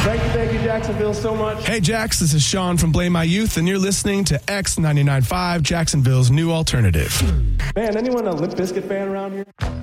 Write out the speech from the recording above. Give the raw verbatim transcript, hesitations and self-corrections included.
Thank you, thank you, Jacksonville, so much. Hey, Jax, this is Sean from Blame My Youth, and you're listening to X ninety-nine point five, Jacksonville's new alternative. Man, anyone a Limp Bizkit fan around here?